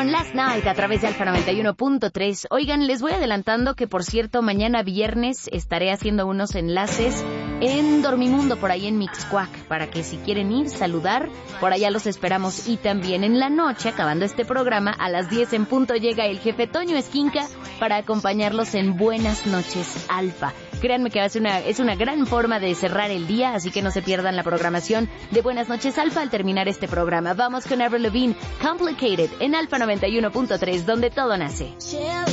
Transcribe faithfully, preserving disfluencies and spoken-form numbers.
con Last Night a través de Alfa noventa y uno punto tres. Oigan, les voy adelantando que, por cierto, mañana viernes estaré haciendo unos enlaces en Dormimundo, por ahí en Mixcoac, para que si quieren ir, saludar, por allá los esperamos. Y también en la noche, acabando este programa, a las diez en punto llega el jefe Toño Esquinca para acompañarlos en Buenas Noches Alfa. Créanme que es una, es una gran forma de cerrar el día, así que no se pierdan la programación de Buenas Noches Alfa al terminar este programa. Vamos con Avril Lavigne, Complicated, en Alfa noventa y uno punto tres, donde todo nace.